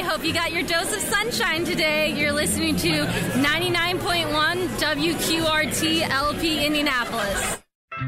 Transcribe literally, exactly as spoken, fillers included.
hope you got your dose of sunshine today. You're listening to ninety-nine point one W Q R T L P Indianapolis.